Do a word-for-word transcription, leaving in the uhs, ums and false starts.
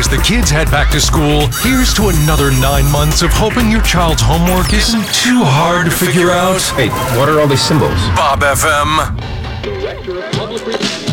as the kids head back to school, here's to another nine months of hoping your child's homework isn't too hard to figure out. Hey, what are all these symbols? Bob F M. Director of Public Relations.